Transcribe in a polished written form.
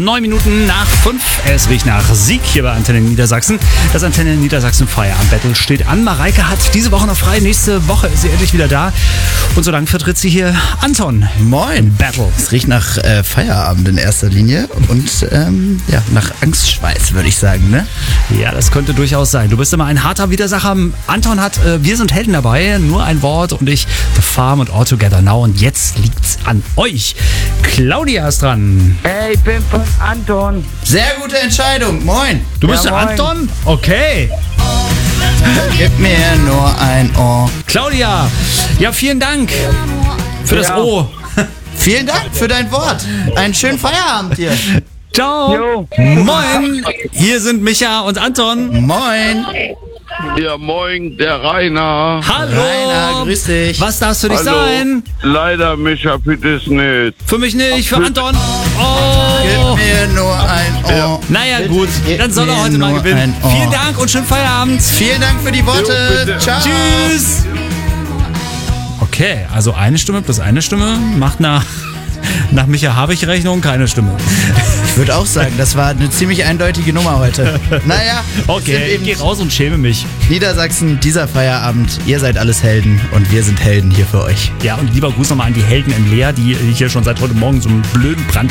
9 Minuten nach 5. Es riecht nach Sieg hier bei Antenne Niedersachsen. Das Antenne Niedersachsen Feierabend-Battle steht an. Mareike hat diese Woche noch frei. Nächste Woche ist sie endlich wieder da. Und so lange vertritt sie hier Anton. Moin. Battle. Es riecht nach Feierabend in erster Linie und nach Angstschweiß, würde ich sagen, ne? Ja, das könnte durchaus sein. Du bist immer ein harter Widersacher. Anton hat Wir sind Helden dabei. Nur ein Wort und ich The Farm und All Together Now. Und jetzt liegt's an euch. Claudia ist dran. Hey, ich bin von Anton. Sehr gute Entscheidung. Moin. Du bist Ja, der moin. Anton? Okay. Gib mir nur ein Ohr. Claudia, ja, vielen Dank für das Ja. O. Vielen Dank für dein Wort. Einen schönen Feierabend dir. Ciao. Jo. Moin. Hier sind Micha und Anton. Moin. Ja, moin, der Rainer. Hallo. Rainer, grüß dich. Was darf für dich sein? Leider, Micha, bitte nicht. Für mich nicht, für Anton. Gib Oh. mir nur ein Ohr. Naja, gut. Gib Dann soll er mir heute mal nur gewinnen. ein Ohr. Vielen Dank und schönen Feierabend. Vielen Dank für die Worte. Jo, bitte. Ciao. Tschüss. Okay, also eine Stimme plus eine Stimme macht nach Micha Havich-Rechnung keine Stimme. Ich würde auch sagen, das war eine ziemlich eindeutige Nummer heute. Naja, es sind Okay, ich eben gehe raus und schäme mich. Niedersachsen, dieser Feierabend. Ihr seid alles Helden und wir sind Helden hier für euch. Ja, und lieber Gruß nochmal an die Helden in Leer, die hier schon seit heute Morgen so einen blöden Brand